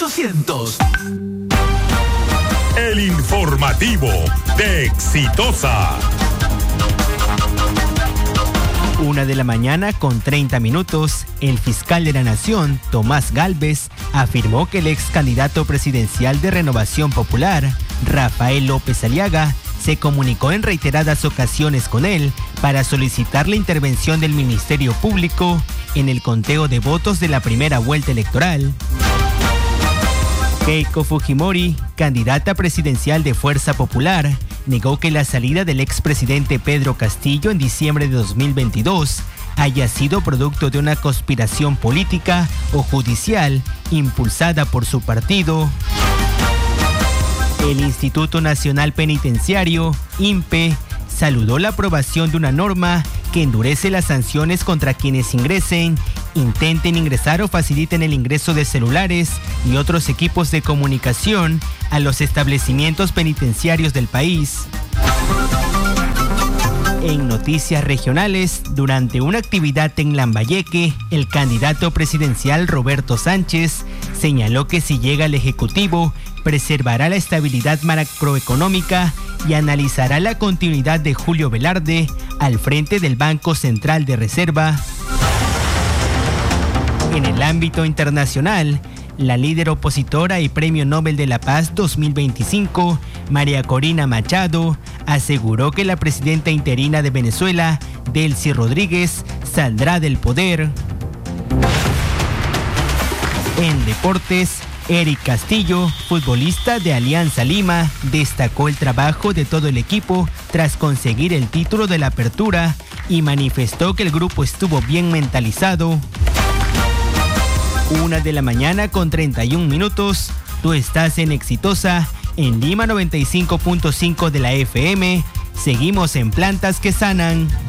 800. El informativo de Exitosa. 1:30 a.m. El fiscal de la Nación, Tomás Gálvez, afirmó que el ex candidato presidencial de Renovación Popular, Rafael López Aliaga, se comunicó en reiteradas ocasiones con él para solicitar la intervención del Ministerio Público en el conteo de votos de la primera vuelta electoral. Keiko Fujimori, candidata presidencial de Fuerza Popular, negó que la salida del expresidente Pedro Castillo en diciembre de 2022 haya sido producto de una conspiración política o judicial impulsada por su partido. El Instituto Nacional Penitenciario, INPE, saludó la aprobación de una norma que endurece las sanciones contra quienes intenten ingresar o faciliten el ingreso de celulares y otros equipos de comunicación a los establecimientos penitenciarios del país. En noticias regionales, durante una actividad en Lambayeque, el candidato presidencial Roberto Sánchez señaló que si llega al Ejecutivo, preservará la estabilidad macroeconómica y analizará la continuidad de Julio Velarde al frente del Banco Central de Reserva. En el ámbito internacional, la líder opositora y Premio Nobel de la Paz 2025, María Corina Machado, aseguró que la presidenta interina de Venezuela, Delcy Rodríguez, saldrá del poder. En deportes, Eric Castillo, futbolista de Alianza Lima, destacó el trabajo de todo el equipo tras conseguir el título de la Apertura y manifestó que el grupo estuvo bien mentalizado. 1:31 a.m. Tú estás en Exitosa, en Lima 95.5 de la FM. Seguimos en Plantas que Sanan.